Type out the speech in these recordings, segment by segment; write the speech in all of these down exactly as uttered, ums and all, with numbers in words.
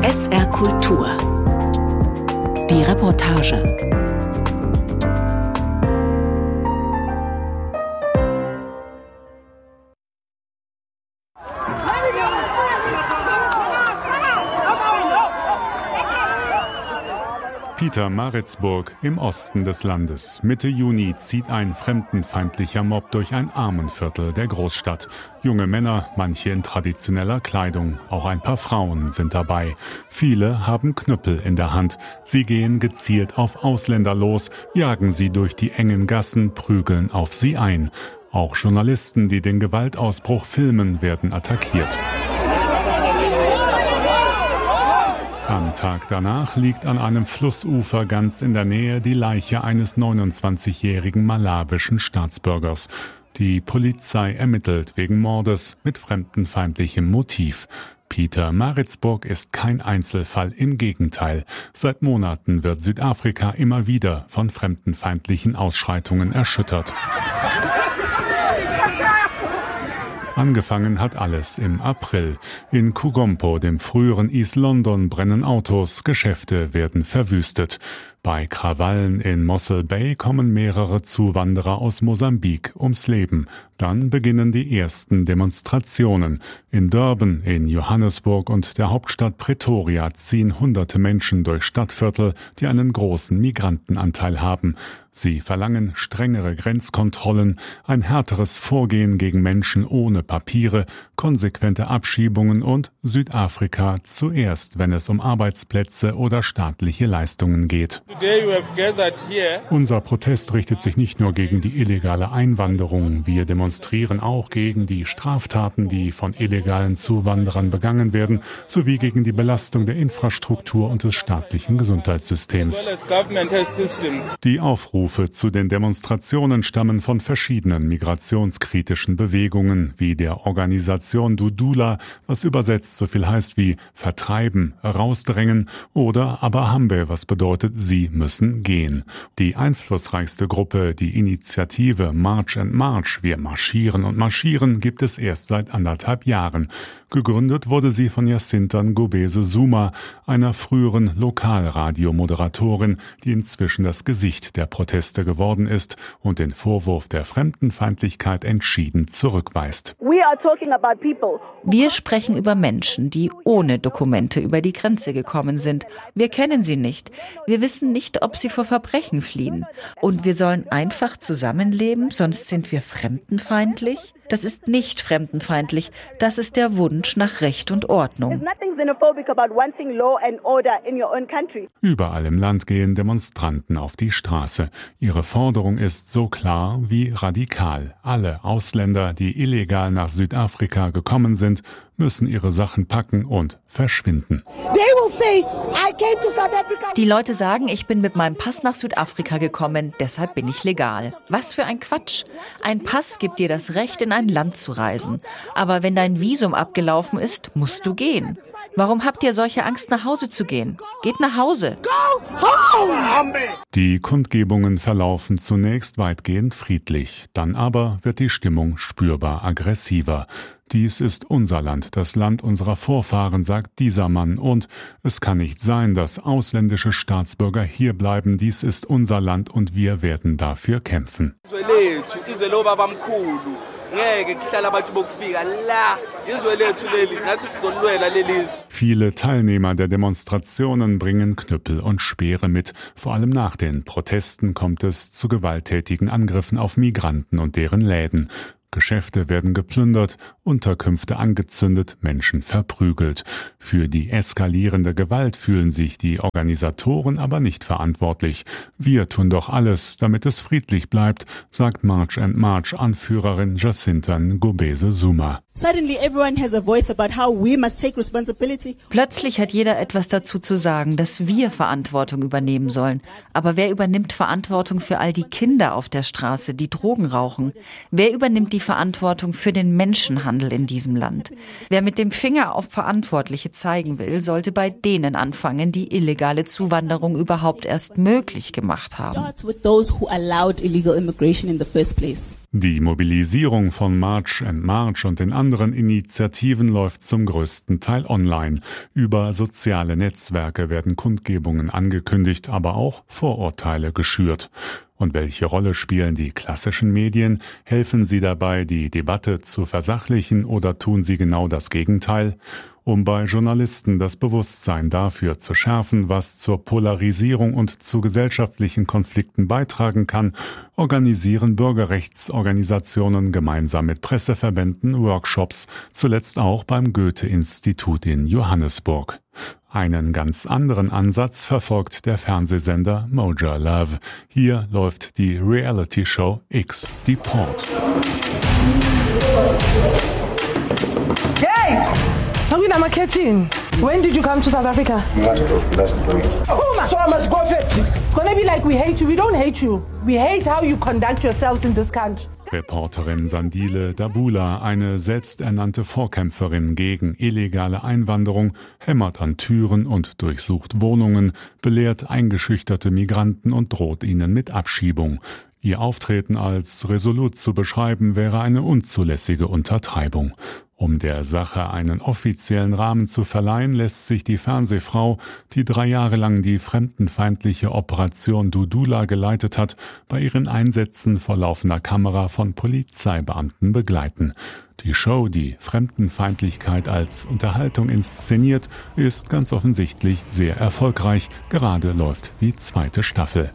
S R Kultur. Die Reportage. Pietermaritzburg im Osten des Landes. Mitte Juni zieht ein fremdenfeindlicher Mob durch ein Armenviertel der Großstadt. Junge Männer, manche in traditioneller Kleidung, auch ein paar Frauen sind dabei. Viele haben Knüppel in der Hand. Sie gehen gezielt auf Ausländer los, jagen sie durch die engen Gassen, prügeln auf sie ein. Auch Journalisten, die den Gewaltausbruch filmen, werden attackiert. Am Tag danach liegt an einem Flussufer ganz in der Nähe die Leiche eines neunundzwanzigjährigen malawischen Staatsbürgers. Die Polizei ermittelt wegen Mordes mit fremdenfeindlichem Motiv. Pietermaritzburg ist kein Einzelfall, im Gegenteil. Seit Monaten wird Südafrika immer wieder von fremdenfeindlichen Ausschreitungen erschüttert. Angefangen hat alles im April. In Kugompo, dem früheren East London, brennen Autos, Geschäfte werden verwüstet. Bei Krawallen in Mossel Bay kommen mehrere Zuwanderer aus Mosambik ums Leben. Dann beginnen die ersten Demonstrationen. In Durban, in Johannesburg und der Hauptstadt Pretoria ziehen hunderte Menschen durch Stadtviertel, die einen großen Migrantenanteil haben. Sie verlangen strengere Grenzkontrollen, ein härteres Vorgehen gegen Menschen ohne Papiere, konsequente Abschiebungen und Südafrika zuerst, wenn es um Arbeitsplätze oder staatliche Leistungen geht. Unser Protest richtet sich nicht nur gegen die illegale Einwanderung. Wir demonstrieren auch gegen die Straftaten, die von illegalen Zuwanderern begangen werden, sowie gegen die Belastung der Infrastruktur und des staatlichen Gesundheitssystems. Die Aufrufe zu den Demonstrationen stammen von verschiedenen migrationskritischen Bewegungen, wie der Organisation Dudula, was übersetzt so viel heißt wie vertreiben, rausdrängen, oder Abahambe, was bedeutet sie müssen gehen. Die einflussreichste Gruppe, die Initiative March and March, wir marschieren und marschieren, gibt es erst seit anderthalb Jahren. Gegründet wurde sie von Jacinta Ngobese Zuma, einer früheren Lokalradiomoderatorin, die inzwischen das Gesicht der Proteste geworden ist und den Vorwurf der Fremdenfeindlichkeit entschieden zurückweist. Wir sprechen über Menschen, die ohne Dokumente über die Grenze gekommen sind. Wir kennen sie nicht. Wir wissen nicht, ob sie vor Verbrechen fliehen. Und wir sollen einfach zusammenleben, sonst sind wir fremdenfeindlich? Das ist nicht fremdenfeindlich. Das ist der Wunsch nach Recht und Ordnung. Überall im Land gehen Demonstranten auf die Straße. Ihre Forderung ist so klar wie radikal. Alle Ausländer, die illegal nach Südafrika gekommen sind, müssen ihre Sachen packen und verschwinden. Die Leute sagen, ich bin mit meinem Pass nach Südafrika gekommen, deshalb bin ich legal. Was für ein Quatsch. Ein Pass gibt dir das Recht, in ein Land zu reisen. Aber wenn dein Visum abgelaufen ist, musst du gehen. Warum habt ihr solche Angst, nach Hause zu gehen? Geht nach Hause. Die Kundgebungen verlaufen zunächst weitgehend friedlich. Dann aber wird die Stimmung spürbar aggressiver. Dies ist unser Land, das Land unserer Vorfahren, sagt dieser Mann. Und es kann nicht sein, dass ausländische Staatsbürger hier bleiben. Dies ist unser Land und wir werden dafür kämpfen. Viele Teilnehmer der Demonstrationen bringen Knüppel und Speere mit. Vor allem nach den Protesten kommt es zu gewalttätigen Angriffen auf Migranten und deren Läden. Geschäfte werden geplündert, Unterkünfte angezündet, Menschen verprügelt. Für die eskalierende Gewalt fühlen sich die Organisatoren aber nicht verantwortlich. Wir tun doch alles, damit es friedlich bleibt, sagt March and March Anführerin Jacinta Ngobese Zuma. Plötzlich hat jeder etwas dazu zu sagen, dass wir Verantwortung übernehmen sollen. Aber wer übernimmt Verantwortung für all die Kinder auf der Straße, die Drogen rauchen? Wer übernimmt die Verantwortung für den Menschenhandel in diesem Land? Wer mit dem Finger auf Verantwortliche zeigen will, sollte bei denen anfangen, die illegale Zuwanderung überhaupt erst möglich gemacht haben. Die Mobilisierung von March and March und den anderen Initiativen läuft zum größten Teil online. Über soziale Netzwerke werden Kundgebungen angekündigt, aber auch Vorurteile geschürt. Und welche Rolle spielen die klassischen Medien? Helfen sie dabei, die Debatte zu versachlichen, oder tun sie genau das Gegenteil? Um bei Journalisten das Bewusstsein dafür zu schärfen, was zur Polarisierung und zu gesellschaftlichen Konflikten beitragen kann, organisieren Bürgerrechtsorganisationen gemeinsam mit Presseverbänden Workshops, zuletzt auch beim Goethe-Institut in Johannesburg. Einen ganz anderen Ansatz verfolgt der Fernsehsender Moja Love. Hier läuft die Reality-Show X Deport. Hey! Talking Marketing. When did you come to South Africa? Last week. Oh, so I must go first. It's gonna be like we hate you. We don't hate you. We hate how you conduct yourselves in this country. Reporterin Sandile Dabula, eine selbsternannte Vorkämpferin gegen illegale Einwanderung, hämmert an Türen und durchsucht Wohnungen, belehrt eingeschüchterte Migranten und droht ihnen mit Abschiebung. Ihr Auftreten als resolut zu beschreiben, wäre eine unzulässige Untertreibung. Um der Sache einen offiziellen Rahmen zu verleihen, lässt sich die Fernsehfrau, die drei Jahre lang die fremdenfeindliche Operation Dudula geleitet hat, bei ihren Einsätzen vor laufender Kamera von Polizeibeamten begleiten. Die Show, die Fremdenfeindlichkeit als Unterhaltung inszeniert, ist ganz offensichtlich sehr erfolgreich. Gerade läuft die zweite Staffel.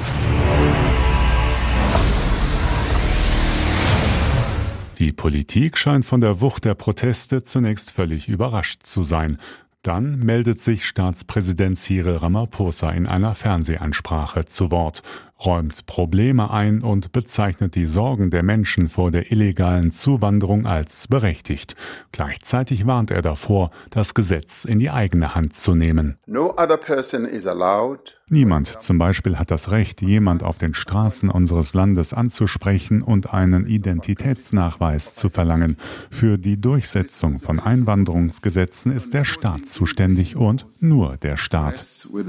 Die Politik scheint von der Wucht der Proteste zunächst völlig überrascht zu sein. Dann meldet sich Staatspräsident Cyril Ramaphosa in einer Fernsehansprache zu Wort, räumt Probleme ein und bezeichnet die Sorgen der Menschen vor der illegalen Zuwanderung als berechtigt. Gleichzeitig warnt er davor, das Gesetz in die eigene Hand zu nehmen. No other person is allowed. Niemand zum Beispiel hat das Recht, jemand auf den Straßen unseres Landes anzusprechen und einen Identitätsnachweis zu verlangen. Für die Durchsetzung von Einwanderungsgesetzen ist der Staat zuständig und nur der Staat.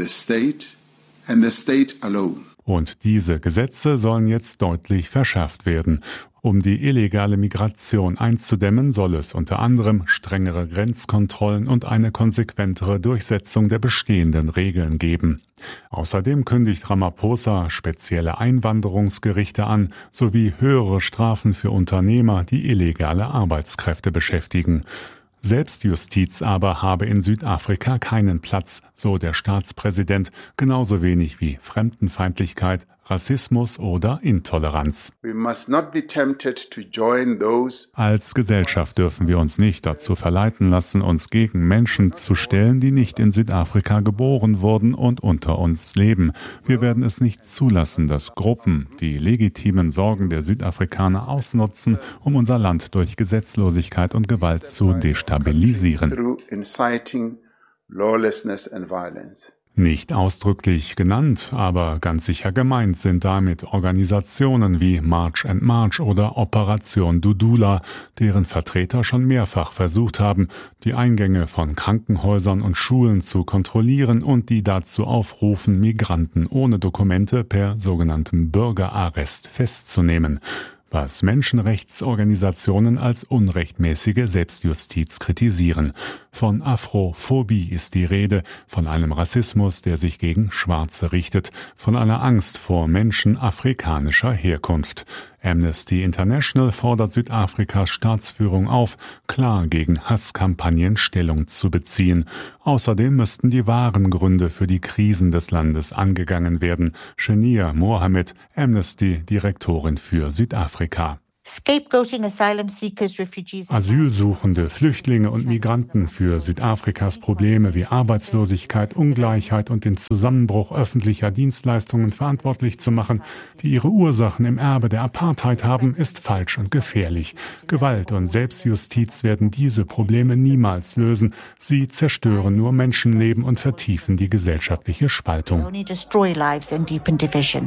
Und diese Gesetze sollen jetzt deutlich verschärft werden. Um die illegale Migration einzudämmen, soll es unter anderem strengere Grenzkontrollen und eine konsequentere Durchsetzung der bestehenden Regeln geben. Außerdem kündigt Ramaphosa spezielle Einwanderungsgerichte an, sowie höhere Strafen für Unternehmer, die illegale Arbeitskräfte beschäftigen. Selbstjustiz aber habe in Südafrika keinen Platz, so der Staatspräsident, genauso wenig wie Fremdenfeindlichkeit, Rassismus oder Intoleranz. We must not be tempted to join those. Als Gesellschaft dürfen wir uns nicht dazu verleiten lassen, uns gegen Menschen zu stellen, die nicht in Südafrika geboren wurden und unter uns leben. Wir werden es nicht zulassen, dass Gruppen die legitimen Sorgen der Südafrikaner ausnutzen, um unser Land durch Gesetzlosigkeit und Gewalt zu destabilisieren. Through inciting lawlessness and violence. Nicht ausdrücklich genannt, aber ganz sicher gemeint sind damit Organisationen wie March and March oder Operation Dudula, deren Vertreter schon mehrfach versucht haben, die Eingänge von Krankenhäusern und Schulen zu kontrollieren und die dazu aufrufen, Migranten ohne Dokumente per sogenanntem Bürgerarrest festzunehmen, was Menschenrechtsorganisationen als unrechtmäßige Selbstjustiz kritisieren. Von Afrophobie ist die Rede, von einem Rassismus, der sich gegen Schwarze richtet, von einer Angst vor Menschen afrikanischer Herkunft. Amnesty International fordert Südafrikas Staatsführung auf, klar gegen Hasskampagnen Stellung zu beziehen. Außerdem müssten die wahren Gründe für die Krisen des Landes angegangen werden. Shania Mohammed, Amnesty-Direktorin für Südafrika. Scapegoating asylum seekers, refugees. Asylsuchende, Flüchtlinge und Migranten für Südafrikas Probleme wie Arbeitslosigkeit, Ungleichheit und den Zusammenbruch öffentlicher Dienstleistungen verantwortlich zu machen, die ihre Ursachen im Erbe der Apartheid haben, ist falsch und gefährlich. Gewalt und Selbstjustiz werden diese Probleme niemals lösen. Sie zerstören nur Menschenleben und vertiefen die gesellschaftliche Spaltung. Only destroy lives and deepen division.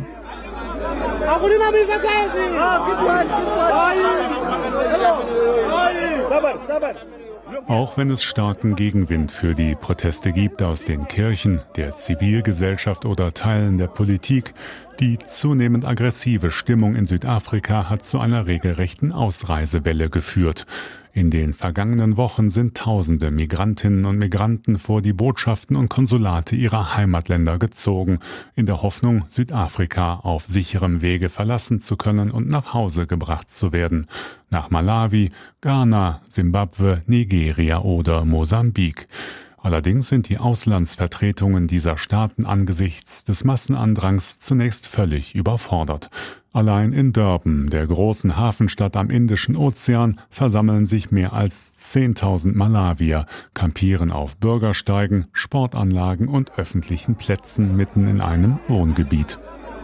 Sabar, sabar. Auch wenn es starken Gegenwind für die Proteste gibt aus den Kirchen, der Zivilgesellschaft oder Teilen der Politik, die zunehmend aggressive Stimmung in Südafrika hat zu einer regelrechten Ausreisewelle geführt. In den vergangenen Wochen sind tausende Migrantinnen und Migranten vor die Botschaften und Konsulate ihrer Heimatländer gezogen, in der Hoffnung, Südafrika auf sicherem Wege verlassen zu können und nach Hause gebracht zu werden. Nach Malawi, Ghana, Simbabwe, Nigeria oder Mosambik. Allerdings sind die Auslandsvertretungen dieser Staaten angesichts des Massenandrangs zunächst völlig überfordert. Allein in Durban, der großen Hafenstadt am Indischen Ozean, versammeln sich mehr als zehntausend Malawier, campieren auf Bürgersteigen, Sportanlagen und öffentlichen Plätzen mitten in einem Wohngebiet.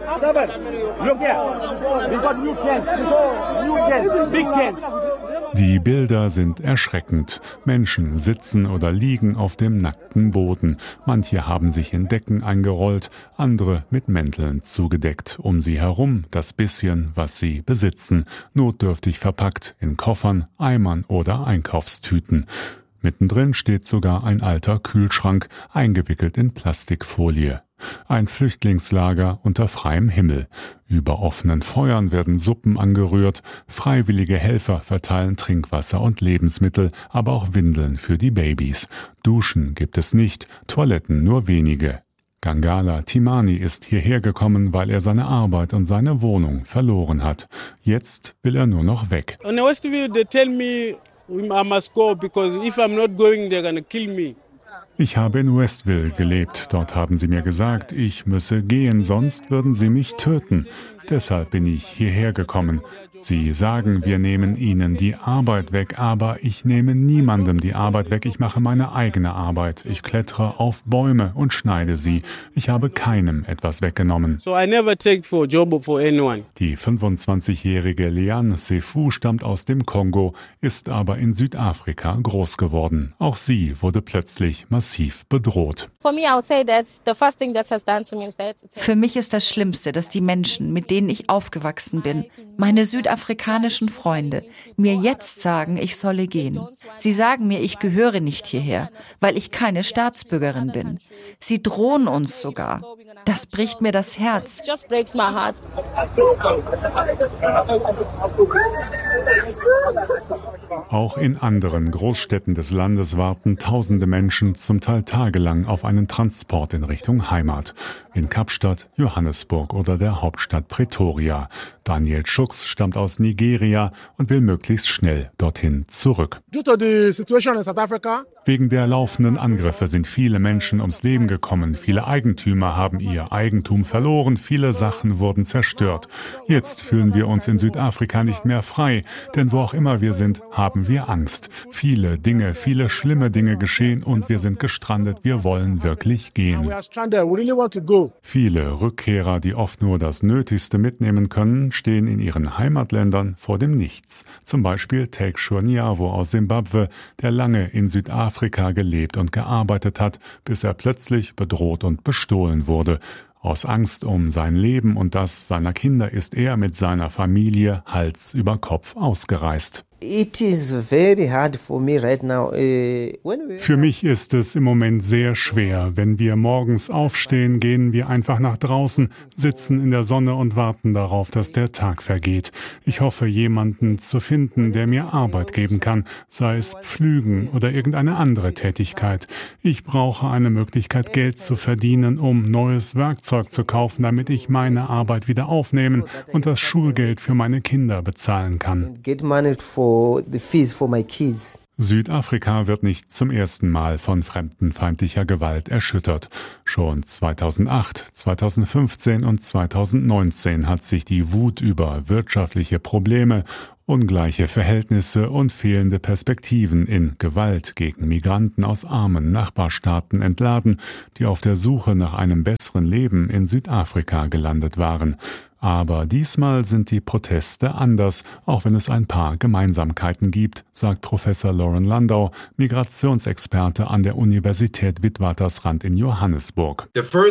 Die Bilder sind erschreckend. Menschen sitzen oder liegen auf dem nackten Boden. Manche haben sich in Decken eingerollt, andere mit Mänteln zugedeckt. Um sie herum das bisschen, was sie besitzen, notdürftig verpackt in Koffern, Eimern oder Einkaufstüten. Mittendrin steht sogar ein alter Kühlschrank, eingewickelt in Plastikfolie. Ein Flüchtlingslager unter freiem Himmel. Über offenen Feuern werden Suppen angerührt, freiwillige Helfer verteilen Trinkwasser und Lebensmittel, aber auch Windeln für die Babys. Duschen gibt es nicht, Toiletten nur wenige. Gangala Timani ist hierher gekommen, weil er seine Arbeit und seine Wohnung verloren hat. Jetzt will er nur noch weg. On the Westview, they tell me I must go because if I'm not going, they're gonna kill me. Ich habe in Westville gelebt. Dort haben sie mir gesagt, ich müsse gehen, sonst würden sie mich töten. Deshalb bin ich hierher gekommen. Sie sagen, wir nehmen ihnen die Arbeit weg, aber ich nehme niemandem die Arbeit weg. Ich mache meine eigene Arbeit. Ich klettere auf Bäume und schneide sie. Ich habe keinem etwas weggenommen. So I never take for job for anyone. Die fünfundzwanzigjährige Leanne Sefu stammt aus dem Kongo, ist aber in Südafrika groß geworden. Auch sie wurde plötzlich massiv bedroht. Für mich ist das Schlimmste, dass die Menschen, mit denen ich aufgewachsen bin, meine südafrikanischen Freunde, mir jetzt sagen, ich solle gehen. Sie sagen mir, ich gehöre nicht hierher, weil ich keine Staatsbürgerin bin. Sie drohen uns sogar. Das bricht mir das Herz. Auch in anderen Großstädten des Landes warten tausende Menschen zum Teil tagelang auf einen Transport in Richtung Heimat. In Kapstadt, Johannesburg oder der Hauptstadt Pretoria. Daniel Schux stammt aus Nigeria und will möglichst schnell dorthin zurück. Wegen der laufenden Angriffe sind viele Menschen ums Leben gekommen. Viele Eigentümer haben ihr Eigentum verloren. Viele Sachen wurden zerstört. Jetzt fühlen wir uns in Südafrika nicht mehr frei. Denn wo auch immer wir sind, haben wir Angst. Viele Dinge, viele schlimme Dinge geschehen und wir sind gestrandet. Wir wollen wirklich gehen. Viele Rückkehrer, die oft nur das Nötigste mitnehmen können, stehen in ihren Heimatländern vor dem Nichts. Zum Beispiel Take Shoniavo aus Simbabwe, der lange in Südafrika gelebt und gearbeitet hat, bis er plötzlich bedroht und bestohlen wurde. Aus Angst um sein Leben und das seiner Kinder ist er mit seiner Familie Hals über Kopf ausgereist. Für mich ist es im Moment sehr schwer. Wenn wir morgens aufstehen, gehen wir einfach nach draußen, sitzen in der Sonne und warten darauf, dass der Tag vergeht. Ich hoffe, jemanden zu finden, der mir Arbeit geben kann, sei es Pflügen oder irgendeine andere Tätigkeit. Ich brauche eine Möglichkeit, Geld zu verdienen, um neues Werkzeug zu kaufen, damit ich meine Arbeit wieder aufnehmen und das Schulgeld für meine Kinder bezahlen kann. The fees for my kids. Südafrika wird nicht zum ersten Mal von fremdenfeindlicher Gewalt erschüttert. Schon zweitausendacht, zweitausendfünfzehn und zweitausendneunzehn hat sich die Wut über wirtschaftliche Probleme, ungleiche Verhältnisse und fehlende Perspektiven in Gewalt gegen Migranten aus armen Nachbarstaaten entladen, die auf der Suche nach einem besseren Leben in Südafrika gelandet waren. Aber diesmal sind die Proteste anders, auch wenn es ein paar Gemeinsamkeiten gibt, sagt Professor Lauren Landau, Migrationsexperte an der Universität Witwatersrand in Johannesburg.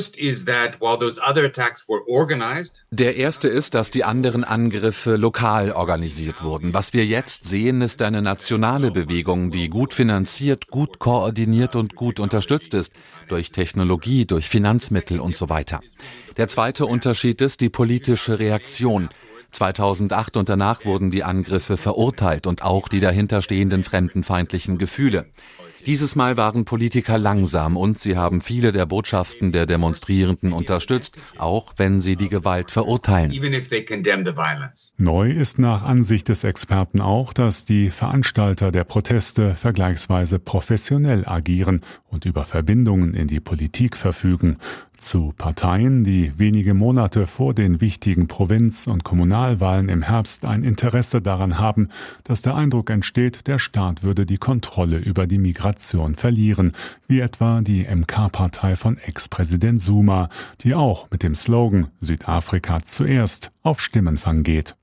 Der erste ist, dass die anderen Angriffe lokal organisiert wurden. Was wir jetzt sehen, ist eine nationale Bewegung, die gut finanziert, gut koordiniert und gut unterstützt ist, durch Technologie, durch Finanzmittel und so weiter. Der zweite Unterschied ist die politische Reaktion. zweitausendacht und danach wurden die Angriffe verurteilt und auch die dahinterstehenden fremdenfeindlichen Gefühle. Dieses Mal waren Politiker langsam und sie haben viele der Botschaften der Demonstrierenden unterstützt, auch wenn sie die Gewalt verurteilen. Neu ist nach Ansicht des Experten auch, dass die Veranstalter der Proteste vergleichsweise professionell agieren und über Verbindungen in die Politik verfügen. Zu Parteien, die wenige Monate vor den wichtigen Provinz- und Kommunalwahlen im Herbst ein Interesse daran haben, dass der Eindruck entsteht, der Staat würde die Kontrolle über die Migration verlieren, wie etwa die M K-Partei von Ex-Präsident Zuma, die auch mit dem Slogan Südafrika zuerst auf Stimmenfang geht.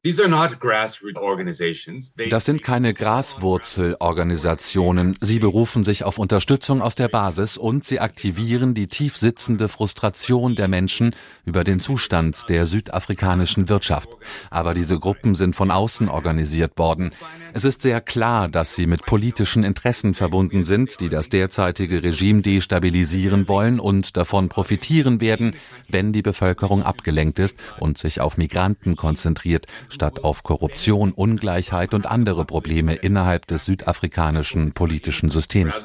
Das sind keine Graswurzelorganisationen. Sie berufen sich auf Unterstützung aus der Basis und sie aktivieren die tief sitzende Frustration der Menschen über den Zustand der südafrikanischen Wirtschaft. Aber diese Gruppen sind von außen organisiert worden. Es ist sehr klar, dass sie mit politischen Interessen verbunden sind, die das derzeitige Regime destabilisieren wollen und davon profitieren werden, wenn die Bevölkerung abgelenkt ist und sich auf Migranten konzentriert, statt auf Korruption, Ungleichheit und andere Probleme innerhalb des südafrikanischen politischen Systems.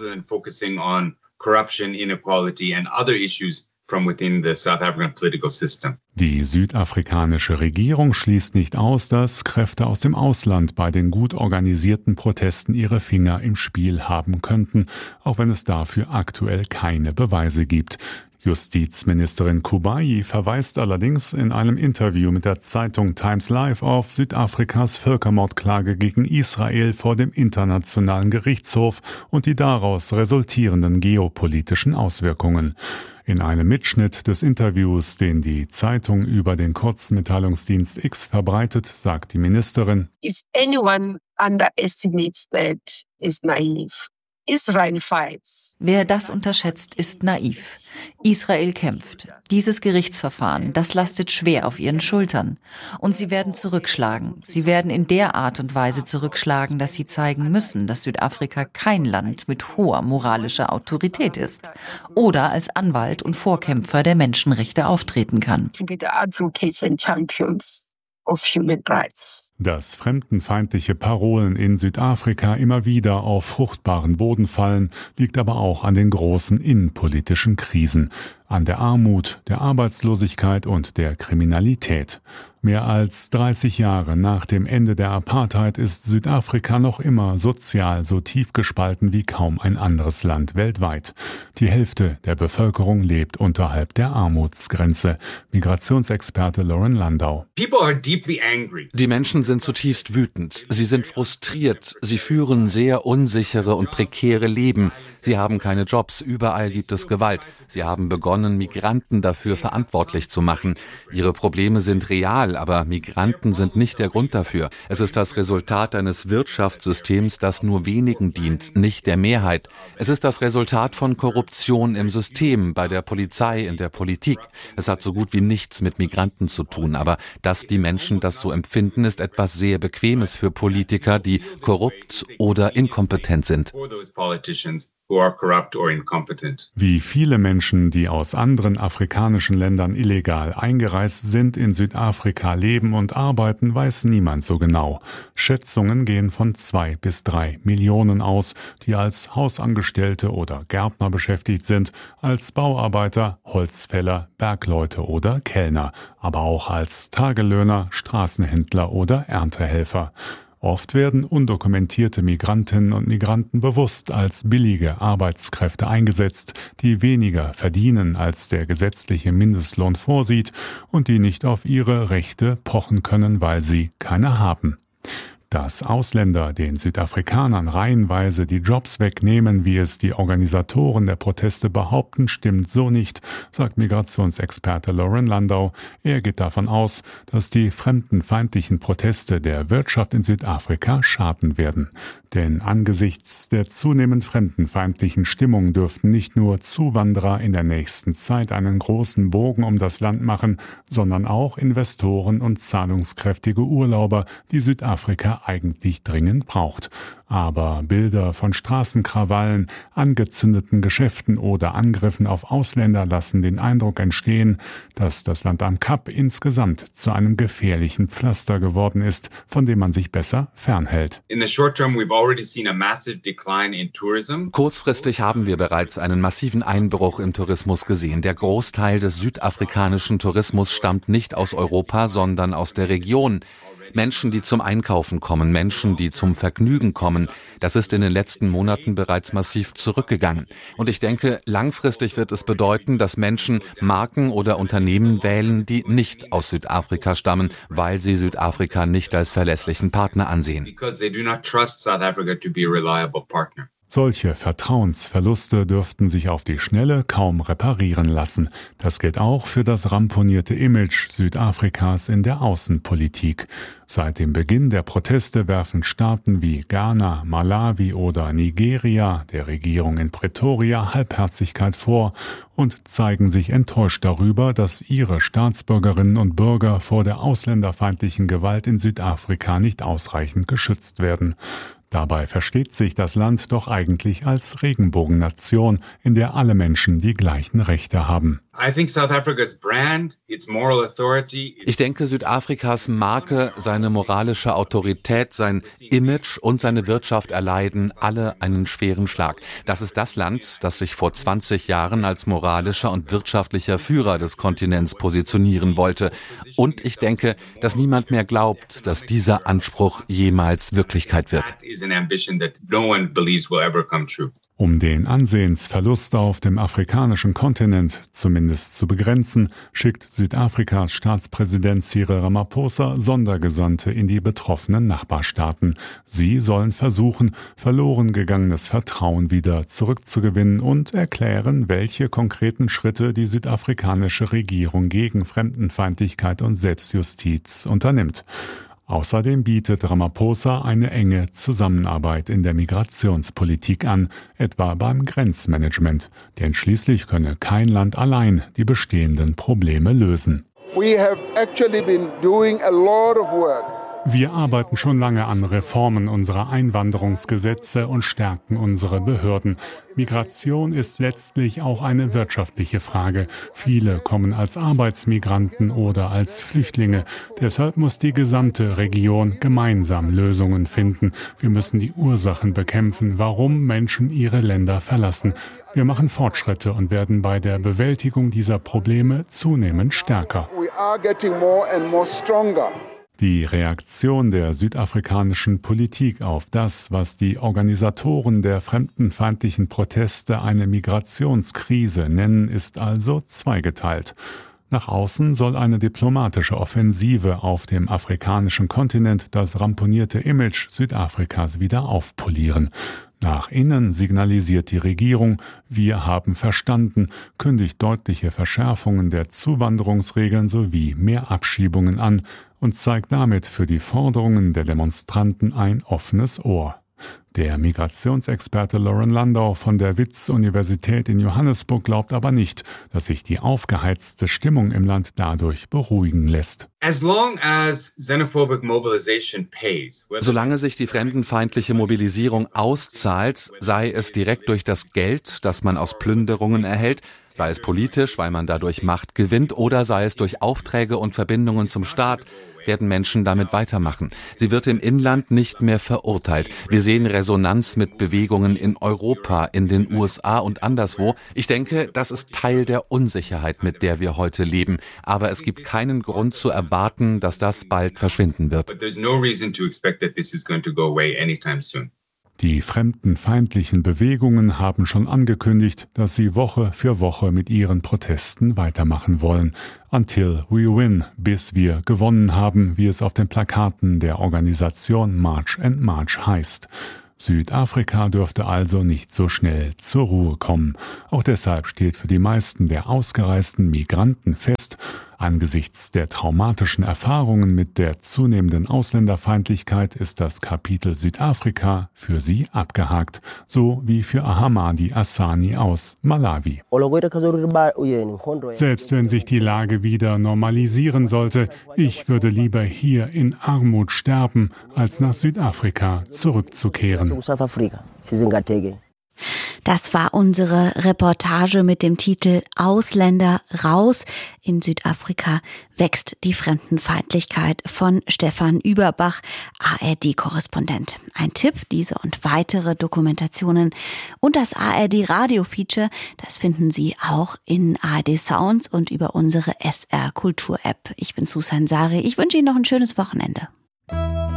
From within the South African political system. Die südafrikanische Regierung schließt nicht aus, dass Kräfte aus dem Ausland bei den gut organisierten Protesten ihre Finger im Spiel haben könnten, auch wenn es dafür aktuell keine Beweise gibt. Justizministerin Kubayi verweist allerdings in einem Interview mit der Zeitung Times Live auf Südafrikas Völkermordklage gegen Israel vor dem Internationalen Gerichtshof und die daraus resultierenden geopolitischen Auswirkungen. In einem Mitschnitt des Interviews, den die Zeitung über den Kurzmitteilungsdienst X verbreitet, sagt die Ministerin: If anyone underestimates that, is naive. Israel fights. Wer das unterschätzt, ist naiv. Israel kämpft. Dieses Gerichtsverfahren, das lastet schwer auf ihren Schultern. Und sie werden zurückschlagen. Sie werden in der Art und Weise zurückschlagen, dass sie zeigen müssen, dass Südafrika kein Land mit hoher moralischer Autorität ist oder als Anwalt und Vorkämpfer der Menschenrechte auftreten kann. To be the advocates and champions of human rights. Dass fremdenfeindliche Parolen in Südafrika immer wieder auf fruchtbaren Boden fallen, liegt aber auch an den großen innenpolitischen Krisen, an der Armut, der Arbeitslosigkeit und der Kriminalität. Mehr als dreißig Jahre nach dem Ende der Apartheid ist Südafrika noch immer sozial so tief gespalten wie kaum ein anderes Land weltweit. Die Hälfte der Bevölkerung lebt unterhalb der Armutsgrenze. Migrationsexperte Lauren Landau. Die Menschen sind zutiefst wütend. Sie sind frustriert. Sie führen sehr unsichere und prekäre Leben. Sie haben keine Jobs. Überall gibt es Gewalt. Sie haben begonnen, Migranten dafür verantwortlich zu machen. Ihre Probleme sind real, aber Migranten sind nicht der Grund dafür. Es ist das Resultat eines Wirtschaftssystems, das nur wenigen dient, nicht der Mehrheit. Es ist das Resultat von Korruption im System, bei der Polizei, in der Politik. Es hat so gut wie nichts mit Migranten zu tun, aber dass die Menschen das so empfinden, ist etwas sehr Bequemes für Politiker, die korrupt oder inkompetent sind. Wie viele Menschen, die aus anderen afrikanischen Ländern illegal eingereist sind, in Südafrika leben und arbeiten, weiß niemand so genau. Schätzungen gehen von zwei bis drei Millionen aus, die als Hausangestellte oder Gärtner beschäftigt sind, als Bauarbeiter, Holzfäller, Bergleute oder Kellner, aber auch als Tagelöhner, Straßenhändler oder Erntehelfer. Oft werden undokumentierte Migrantinnen und Migranten bewusst als billige Arbeitskräfte eingesetzt, die weniger verdienen, als der gesetzliche Mindestlohn vorsieht und die nicht auf ihre Rechte pochen können, weil sie keine haben. Dass Ausländer den Südafrikanern reihenweise die Jobs wegnehmen, wie es die Organisatoren der Proteste behaupten, stimmt so nicht, sagt Migrationsexperte Lauren Landau. Er geht davon aus, dass die fremdenfeindlichen Proteste der Wirtschaft in Südafrika schaden werden. Denn angesichts der zunehmend fremdenfeindlichen Stimmung dürften nicht nur Zuwanderer in der nächsten Zeit einen großen Bogen um das Land machen, sondern auch Investoren und zahlungskräftige Urlauber, die Südafrika eigentlich dringend braucht. Aber Bilder von Straßenkrawallen, angezündeten Geschäften oder Angriffen auf Ausländer lassen den Eindruck entstehen, dass das Land am Kap insgesamt zu einem gefährlichen Pflaster geworden ist, von dem man sich besser fernhält. Kurzfristig haben wir bereits einen massiven Einbruch im Tourismus gesehen. Der Großteil des südafrikanischen Tourismus stammt nicht aus Europa, sondern aus der Region. Menschen, die zum Einkaufen kommen, Menschen, die zum Vergnügen kommen, das ist in den letzten Monaten bereits massiv zurückgegangen. Und ich denke, langfristig wird es bedeuten, dass Menschen Marken oder Unternehmen wählen, die nicht aus Südafrika stammen, weil sie Südafrika nicht als verlässlichen Partner ansehen. Solche Vertrauensverluste dürften sich auf die Schnelle kaum reparieren lassen. Das gilt auch für das ramponierte Image Südafrikas in der Außenpolitik. Seit dem Beginn der Proteste werfen Staaten wie Ghana, Malawi oder Nigeria der Regierung in Pretoria Halbherzigkeit vor und zeigen sich enttäuscht darüber, dass ihre Staatsbürgerinnen und Bürger vor der ausländerfeindlichen Gewalt in Südafrika nicht ausreichend geschützt werden. Dabei versteht sich das Land doch eigentlich als Regenbogennation, in der alle Menschen die gleichen Rechte haben. Ich denke, Südafrikas Marke, seine moralische Autorität, sein Image und seine Wirtschaft erleiden alle einen schweren Schlag. Das ist das Land, das sich vor zwanzig Jahren als moralischer und wirtschaftlicher Führer des Kontinents positionieren wollte. Und ich denke, dass niemand mehr glaubt, dass dieser Anspruch jemals Wirklichkeit wird. Um den Ansehensverlust auf dem afrikanischen Kontinent zumindest zu begrenzen, schickt Südafrikas Staatspräsident Cyril Ramaphosa Sondergesandte in die betroffenen Nachbarstaaten. Sie sollen versuchen, verloren gegangenes Vertrauen wieder zurückzugewinnen und erklären, welche konkreten Schritte die südafrikanische Regierung gegen Fremdenfeindlichkeit und Selbstjustiz unternimmt. Außerdem bietet Ramaphosa eine enge Zusammenarbeit in der Migrationspolitik an, etwa beim Grenzmanagement, denn schließlich könne kein Land allein die bestehenden Probleme lösen. We have actually been doing a lot of work. Wir arbeiten schon lange an Reformen unserer Einwanderungsgesetze und stärken unsere Behörden. Migration ist letztlich auch eine wirtschaftliche Frage. Viele kommen als Arbeitsmigranten oder als Flüchtlinge. Deshalb muss die gesamte Region gemeinsam Lösungen finden. Wir müssen die Ursachen bekämpfen, warum Menschen ihre Länder verlassen. Wir machen Fortschritte und werden bei der Bewältigung dieser Probleme zunehmend stärker. We are getting more and more stronger. Die Reaktion der südafrikanischen Politik auf das, was die Organisatoren der fremdenfeindlichen Proteste eine Migrationskrise nennen, ist also zweigeteilt. Nach außen soll eine diplomatische Offensive auf dem afrikanischen Kontinent das ramponierte Image Südafrikas wieder aufpolieren. Nach innen signalisiert die Regierung, wir haben verstanden, kündigt deutliche Verschärfungen der Zuwanderungsregeln sowie mehr Abschiebungen an und zeigt damit für die Forderungen der Demonstranten ein offenes Ohr. Der Migrationsexperte Lauren Landau von der Wits-Universität in Johannesburg glaubt aber nicht, dass sich die aufgeheizte Stimmung im Land dadurch beruhigen lässt. Solange sich die fremdenfeindliche Mobilisierung auszahlt, sei es direkt durch das Geld, das man aus Plünderungen erhält, sei es politisch, weil man dadurch Macht gewinnt, oder sei es durch Aufträge und Verbindungen zum Staat, werden Menschen damit weitermachen. Sie wird im Inland nicht mehr verurteilt. Wir sehen Resonanz mit Bewegungen in Europa, in den U S A und anderswo. Ich denke, das ist Teil der Unsicherheit, mit der wir heute leben. Aber es gibt keinen Grund zu erwarten, dass das bald verschwinden wird. Die fremdenfeindlichen Bewegungen haben schon angekündigt, dass sie Woche für Woche mit ihren Protesten weitermachen wollen. Until we win, bis wir gewonnen haben, wie es auf den Plakaten der Organisation March and March heißt. Südafrika dürfte also nicht so schnell zur Ruhe kommen. Auch deshalb steht für die meisten der ausgereisten Migranten fest, angesichts der traumatischen Erfahrungen mit der zunehmenden Ausländerfeindlichkeit ist das Kapitel Südafrika für sie abgehakt, so wie für Ahamadi Asani aus Malawi. Selbst wenn sich die Lage wieder normalisieren sollte, ich würde lieber hier in Armut sterben, als nach Südafrika zurückzukehren. Das war unsere Reportage mit dem Titel Ausländer raus. In Südafrika wächst die Fremdenfeindlichkeit von Stefan Überbach, A R D-Korrespondent. Ein Tipp, diese und weitere Dokumentationen und das A R D-Radio-Feature, das finden Sie auch in A R D Sounds und über unsere S R Kultur-App. Ich bin Susan Sari. Ich wünsche Ihnen noch ein schönes Wochenende.